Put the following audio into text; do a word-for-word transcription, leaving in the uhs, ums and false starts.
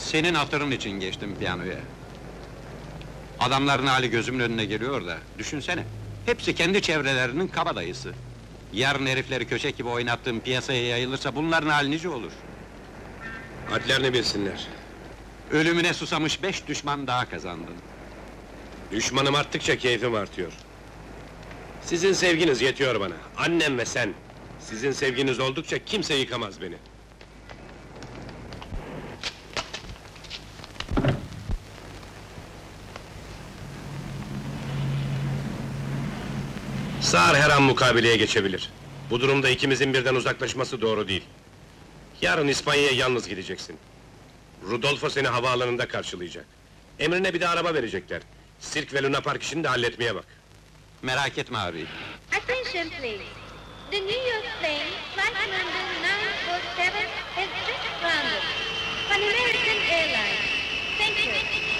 Senin hatırın için geçtim piyanoya. Adamların hali gözümün önüne geliyor da, düşünsene! Hepsi kendi çevrelerinin kabadayısı. Yarın herifleri köşek gibi oynattığım piyasaya yayılırsa bunların hali nice olur? Hadlerini bilsinler. Ölümüne susamış beş düşman daha kazandın. Düşmanım arttıkça keyfim artıyor. Sizin sevginiz yetiyor bana, annem ve sen. Sizin sevginiz oldukça kimse yıkamaz beni. Sağır her an mukabileye geçebilir. Bu durumda ikimizin birden uzaklaşması doğru değil. Yarın İspanya'ya yalnız gideceksin. Rudolfo seni havaalanında karşılayacak. Emrine bir de araba verecekler. Sirk ve Luna Park işini de halletmeye bak. Merak etme abi. Attention please. The New York plane, flight number nine four seven, has just grounded. Pan American Airlines. Thank you.